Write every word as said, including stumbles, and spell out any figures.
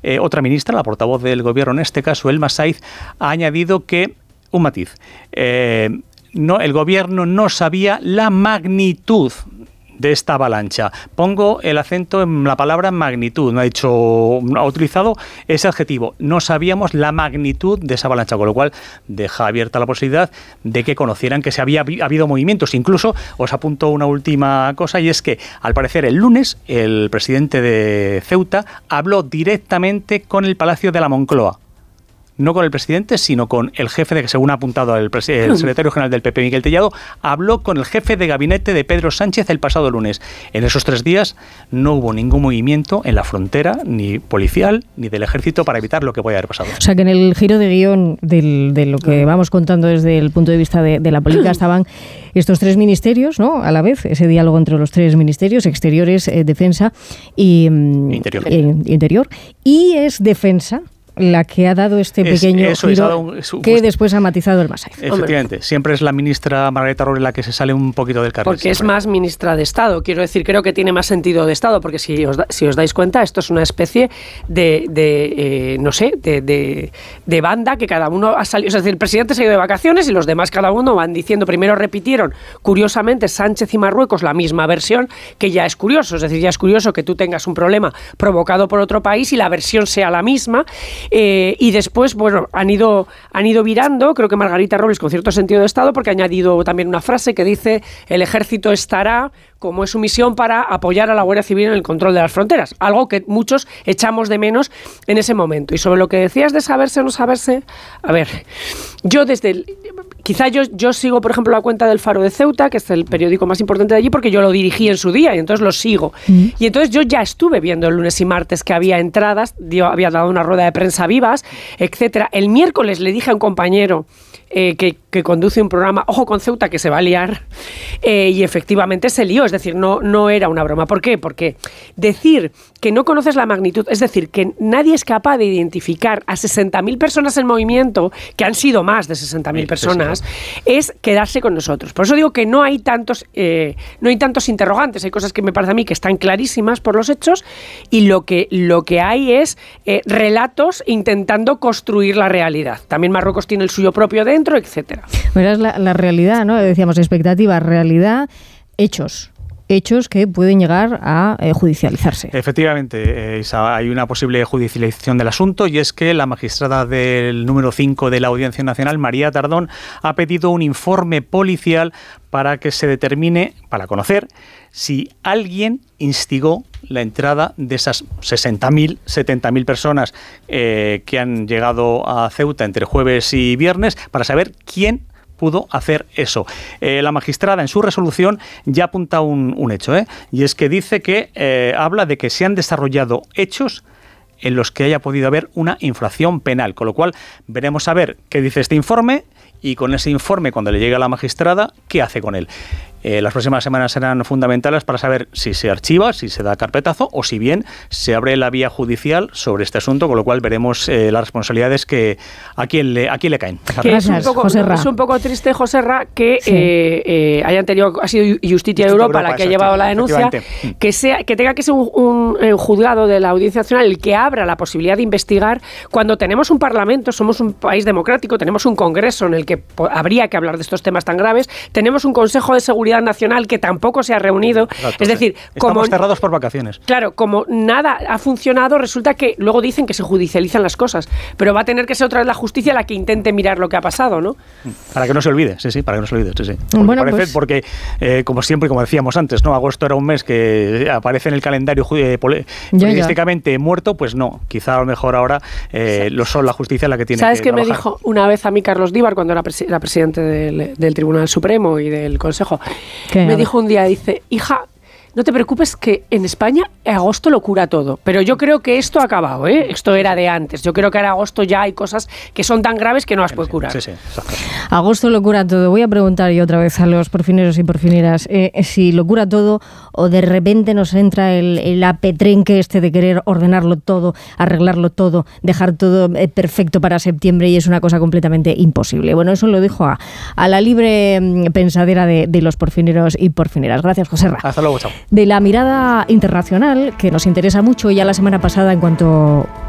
eh, otra ministra, la portavoz del gobierno en este caso, Elma Saiz, ha añadido que, un matiz, eh, no, el gobierno no sabía la magnitud de esta avalancha. Pongo el acento en la palabra magnitud. No ha dicho, ha utilizado ese adjetivo. No sabíamos la magnitud de esa avalancha, con lo cual deja abierta la posibilidad de que conocieran que se había habido movimientos. Incluso os apunto una última cosa, y es que al parecer el lunes el presidente de Ceuta habló directamente con el Palacio de la Moncloa. No con el presidente, sino con el jefe, de que según ha apuntado el, pres- el secretario general del P P, Miguel Tellado, habló con el jefe de gabinete de Pedro Sánchez el pasado lunes. En esos tres días no hubo ningún movimiento en la frontera, ni policial, ni del ejército, para evitar lo que pueda haber pasado. O sea, que en el giro de guión del, de lo que vamos contando desde el punto de vista de, de la política estaban estos tres ministerios, ¿no? A la vez, ese diálogo entre los tres ministerios, exteriores, eh, defensa y interior. Eh, interior. Y es defensa la que ha dado este es, pequeño eso, giro es, un, es un, que después ha matizado el Masaiz. Efectivamente, Hombre. siempre es la ministra Margarita Robles la que se sale un poquito del carril. Porque siempre. es más ministra de Estado, quiero decir, creo que tiene más sentido de Estado, porque si os, da, si os dais cuenta, esto es una especie de, de eh, no sé, de, de, de banda que cada uno ha salido, es decir, el presidente se ha ido de vacaciones y los demás cada uno van diciendo, primero repitieron, curiosamente, Sánchez y Marruecos la misma versión, que ya es curioso, es decir, ya es curioso que tú tengas un problema provocado por otro país y la versión sea la misma, eh, y de Después, bueno, han ido, han ido virando, creo que Margarita Robles con cierto sentido de Estado, porque ha añadido también una frase que dice: el ejército estará, como es su misión, para apoyar a la Guardia Civil en el control de las fronteras, algo que muchos echamos de menos en ese momento. Y sobre lo que decías de saberse o no saberse, a ver, yo desde el, quizá yo, yo sigo, por ejemplo, la cuenta del Faro de Ceuta, que es el periódico más importante de allí, porque yo lo dirigí en su día y entonces lo sigo. Mm. Y entonces yo ya estuve viendo el lunes y martes que había entradas, yo había dado una rueda de prensa vivas, etcétera. El miércoles le dije a un compañero eh, que, que conduce un programa, ojo con Ceuta, que se va a liar, eh, y efectivamente se lió, es decir, no, no era una broma. ¿Por qué? Porque decir que no conoces la magnitud, es decir, que nadie es capaz de identificar a sesenta mil personas en movimiento, que han sido más de sesenta mil personas, sí, sí, sí. es quedarse con nosotros. Por eso digo que no hay tantos, eh, no hay tantos interrogantes, hay cosas que me parece a mí que están clarísimas por los hechos, y lo que, lo que hay es eh, relatos intentando construir la realidad. También Marruecos tiene el suyo propio dentro, etcétera. Verás la, la realidad, ¿no? Decíamos expectativa, realidad, hechos. Hechos que pueden llegar a eh, judicializarse. Efectivamente, eh, Isa, hay una posible judicialización del asunto, y es que la magistrada del número cinco de la Audiencia Nacional, María Tardón, ha pedido un informe policial para que se determine, para conocer si alguien instigó la entrada de esas sesenta mil, setenta mil personas eh, que han llegado a Ceuta entre jueves y viernes, para saber quién pudo hacer eso. Eh, la magistrada en su resolución ya apunta un, un hecho, ¿eh? y es que dice que eh, habla de que se han desarrollado hechos en los que haya podido haber una infracción penal, con lo cual veremos a ver qué dice este informe, y con ese informe, cuando le llegue a la magistrada, ¿qué hace con él? Eh, las próximas semanas serán fundamentales para saber si se archiva, si se da carpetazo, o si bien se abre la vía judicial sobre este asunto, con lo cual veremos eh, las responsabilidades que a quién le, a quién le caen. Que es, un poco, es un poco triste, Joserra, que sí. eh, eh, hayan tenido, ha sido Justicia Europa, Europa la que ha llevado la denuncia, que sea que tenga que ser un, un, un juzgado de la Audiencia Nacional el que abra la posibilidad de investigar, cuando tenemos un Parlamento, somos un país democrático, tenemos un Congreso en el que habría que hablar de estos temas tan graves, tenemos un Consejo de Seguridad Nacional que tampoco se ha reunido. Exacto, es decir, sí. Estamos como cerrados por vacaciones. Claro, como nada ha funcionado, resulta que luego dicen que se judicializan las cosas, pero va a tener que ser otra vez la justicia la que intente mirar lo que ha pasado, ¿no? Para que no se olvide, sí, sí, para que no se olvide, sí, sí. Porque bueno, parece, pues... porque eh, como siempre, como decíamos antes, ¿no? Agosto era un mes que aparece en el calendario eh, políticamente muerto, pues no, quizá a lo mejor ahora eh, lo son la justicia la que tiene ¿Sabes que qué trabajar? Me dijo una vez a mí Carlos Díbar, cuando era, presi- era presidente del, del Tribunal Supremo y del Consejo? ¿Qué? Me dijo un día, dice, hija, no te preocupes que en España agosto lo cura todo, pero yo creo que esto ha acabado, ¿eh? Esto era de antes. Yo creo que ahora agosto ya hay cosas que son tan graves que no las puede curar. Sí, sí, exacto. Agosto lo cura todo. Voy a preguntar yo otra vez a los porfineros y porfineras eh, si lo cura todo o de repente nos entra el, el apetrenque este de querer ordenarlo todo, arreglarlo todo, dejar todo eh, perfecto para septiembre, y es una cosa completamente imposible. Bueno, eso lo dejo a, a la libre pensadera de, de los porfineros y porfineras. Gracias, Joserra. Hasta luego, chao. De la mirada internacional, que nos interesa mucho, ya la semana pasada, en cuanto